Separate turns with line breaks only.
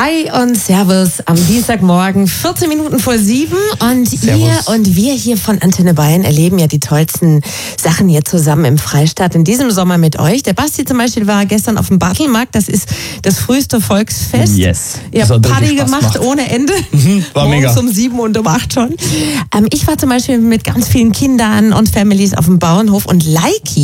Hi und Servus am Dienstagmorgen, 14 Minuten vor 7 und
Servus.
ihr und wir hier von Antenne Bayern erleben ja die tollsten Sachen hier zusammen im Freistaat in diesem Sommer mit euch. Der Basti zum Beispiel war gestern auf dem Bartelmarkt, das ist das früheste Volksfest.
Yes.
Ihr
Das
habt
hat
Party
wirklich Spaß
gemacht
gemacht.
ohne Ende.
War
Morgens
mega.
um 7 und um 8 schon. Ich war zum Beispiel mit ganz vielen Kindern und Families auf dem Bauernhof und Leiki